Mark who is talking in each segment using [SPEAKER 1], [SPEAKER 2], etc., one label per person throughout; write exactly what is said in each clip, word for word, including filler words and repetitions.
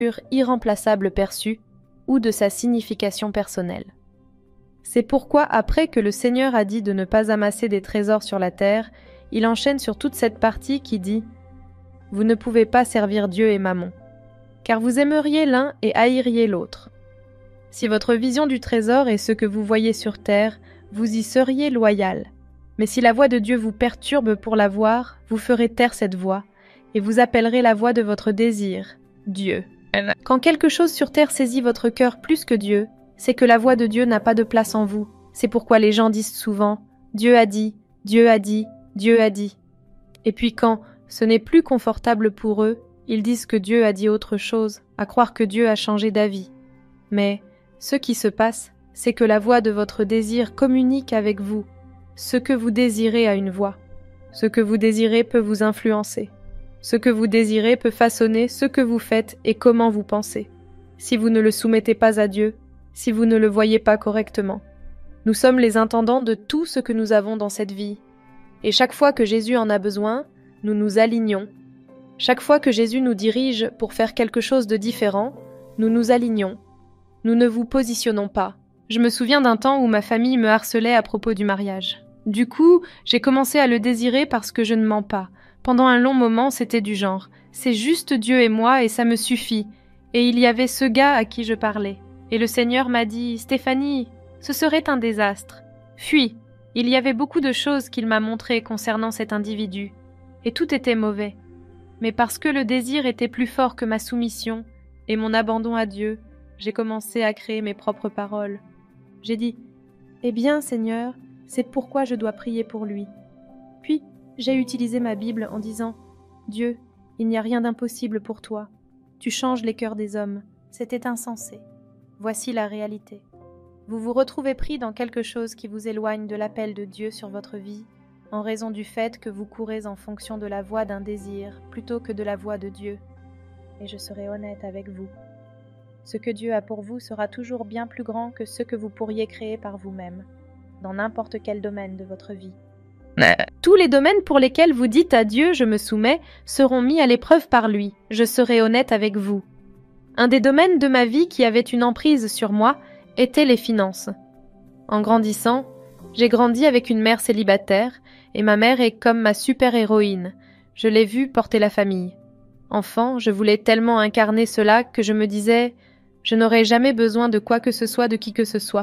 [SPEAKER 1] irremplaçable perçue ou de sa signification personnelle. C'est pourquoi, après que le Seigneur a dit de ne pas amasser des trésors sur la terre, il enchaîne sur toute cette partie qui dit « Vous ne pouvez pas servir Dieu et Mammon, car vous aimeriez l'un et haïriez l'autre. Si votre vision du trésor est ce que vous voyez sur terre, vous y seriez loyal. Mais si la voix de Dieu vous perturbe pour la voir, vous ferez taire cette voix, et vous appellerez la voix de votre désir, Dieu. Quand quelque chose sur terre saisit votre cœur plus que Dieu, c'est que la voix de Dieu n'a pas de place en vous. C'est pourquoi les gens disent souvent « Dieu a dit, Dieu a dit, Dieu a dit ». Et puis quand ce n'est plus confortable pour eux, ils disent que Dieu a dit autre chose, à croire que Dieu a changé d'avis. Mais ce qui se passe, c'est que la voix de votre désir communique avec vous. Ce que vous désirez a une voix. Ce que vous désirez peut vous influencer. Ce que vous désirez peut façonner ce que vous faites et comment vous pensez. Si vous ne le soumettez pas à Dieu, si vous ne le voyez pas correctement. Nous sommes les intendants de tout ce que nous avons dans cette vie. Et chaque fois que Jésus en a besoin, nous nous alignons. Chaque fois que Jésus nous dirige pour faire quelque chose de différent, nous nous alignons. Nous ne vous positionnons pas. Je me souviens d'un temps où ma famille me harcelait à propos du mariage. Du coup, j'ai commencé à le désirer parce que je ne mens pas. Pendant un long moment, c'était du genre « c'est juste Dieu et moi et ça me suffit ». Et il y avait ce gars à qui je parlais. Et le Seigneur m'a dit « Stéphanie, ce serait un désastre. Fuis ». Il y avait beaucoup de choses qu'il m'a montrées concernant cet individu. Et tout était mauvais. Mais parce que le désir était plus fort que ma soumission et mon abandon à Dieu, j'ai commencé à créer mes propres paroles. J'ai dit « Eh bien, Seigneur, c'est pourquoi je dois prier pour lui. » Puis, j'ai utilisé ma Bible en disant « Dieu, il n'y a rien d'impossible pour toi. Tu changes les cœurs des hommes. C'était insensé. Voici la réalité. Vous vous retrouvez pris dans quelque chose qui vous éloigne de l'appel de Dieu sur votre vie, en raison du fait que vous courez en fonction de la voie d'un désir plutôt que de la voie de Dieu. Et je serai honnête avec vous. Ce que Dieu a pour vous sera toujours bien plus grand que ce que vous pourriez créer par vous-même, dans n'importe quel domaine de votre vie. Tous les domaines pour lesquels vous dites à Dieu « je me soumets » seront mis à l'épreuve par lui. Je serai honnête avec vous. Un des domaines de ma vie qui avait une emprise sur moi était les finances. En grandissant, j'ai grandi avec une mère célibataire et ma mère est comme ma super-héroïne. Je l'ai vue porter la famille. Enfant, je voulais tellement incarner cela que je me disais « je n'aurai jamais besoin de quoi que ce soit de qui que ce soit ».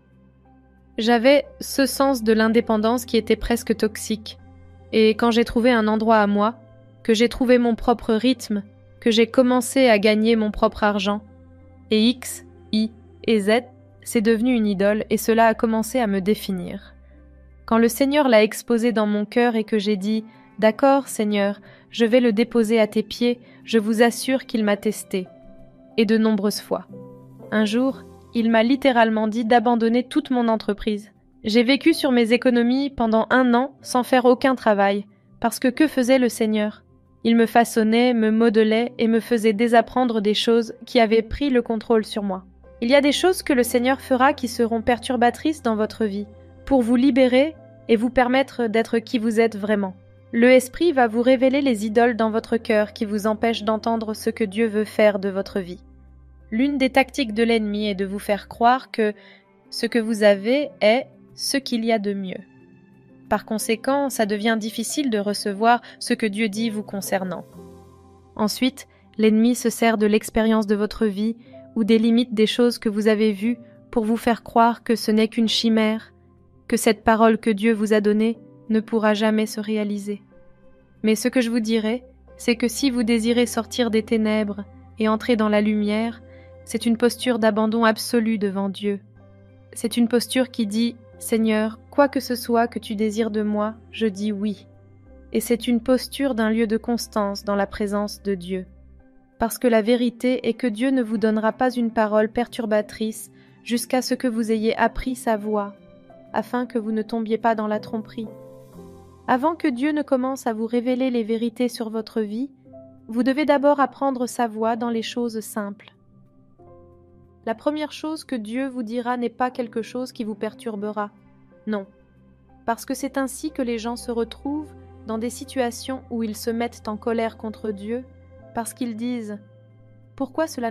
[SPEAKER 1] J'avais ce sens de l'indépendance qui était presque toxique. Et quand j'ai trouvé un endroit à moi, que j'ai trouvé mon propre rythme, que j'ai commencé à gagner mon propre argent, et X, Y et Z, c'est devenu une idole et cela a commencé à me définir. Quand le Seigneur l'a exposé dans mon cœur et que j'ai dit « D'accord, Seigneur, je vais le déposer à tes pieds, je vous assure qu'il m'a testé. » Et de nombreuses fois. Un jour, il m'a littéralement dit d'abandonner toute mon entreprise. J'ai vécu sur mes économies pendant un an sans faire aucun travail, parce que que faisait le Seigneur ? Il me façonnait, me modelait et me faisait désapprendre des choses qui avaient pris le contrôle sur moi. Il y a des choses que le Seigneur fera qui seront perturbatrices dans votre vie, pour vous libérer et vous permettre d'être qui vous êtes vraiment. Le Esprit va vous révéler les idoles dans votre cœur qui vous empêchent d'entendre ce que Dieu veut faire de votre vie. L'une des tactiques de l'ennemi est de vous faire croire que ce que vous avez est ce qu'il y a de mieux. Par conséquent, ça devient difficile de recevoir ce que Dieu dit vous concernant. Ensuite, l'ennemi se sert de l'expérience de votre vie ou des limites des choses que vous avez vues pour vous faire croire que ce n'est qu'une chimère, que cette parole que Dieu vous a donnée ne pourra jamais se réaliser. Mais ce que je vous dirai, c'est que si vous désirez sortir des ténèbres et entrer dans la lumière, c'est une posture d'abandon absolu devant Dieu. C'est une posture qui dit « Seigneur, quoi que ce soit que tu désires de moi, je dis oui ». Et c'est une posture d'un lieu de constance dans la présence de Dieu. Parce que la vérité est que Dieu ne vous donnera pas une parole perturbatrice jusqu'à ce que vous ayez appris sa voix, afin que vous ne tombiez pas dans la tromperie. Avant que Dieu ne commence à vous révéler les vérités sur votre vie, vous devez d'abord apprendre sa voix dans les choses simples. La première chose que Dieu vous dira n'est pas quelque chose qui vous perturbera. Non. Parce que c'est ainsi que les gens se retrouvent dans des situations où ils se mettent en colère contre Dieu, parce qu'ils disent « Pourquoi cela